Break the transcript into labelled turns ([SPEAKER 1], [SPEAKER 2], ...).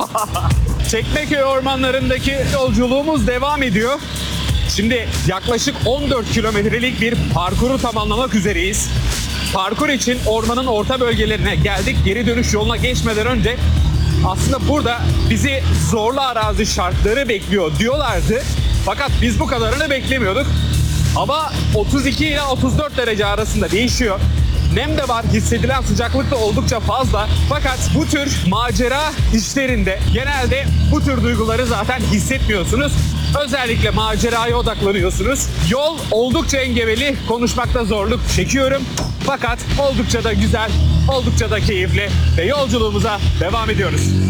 [SPEAKER 1] Çekmeköy ormanlarındaki yolculuğumuz devam ediyor. Şimdi yaklaşık 14 kilometrelik bir parkuru tamamlamak üzereyiz. Parkur için ormanın orta bölgelerine geldik. Geri dönüş yoluna geçmeden önce aslında burada bizi zorlu arazi şartları bekliyor diyorlardı. Fakat biz bu kadarını beklemiyorduk. Hava 32 ile 34 derece arasında değişiyor. Nem de var, hissedilen sıcaklık da oldukça fazla. Fakat bu tür macera işlerinde genelde bu tür duyguları zaten hissetmiyorsunuz. Özellikle maceraya odaklanıyorsunuz. Yol oldukça engebeli, konuşmakta zorluk çekiyorum. Fakat oldukça da güzel, oldukça da keyifli ve yolculuğumuza devam ediyoruz.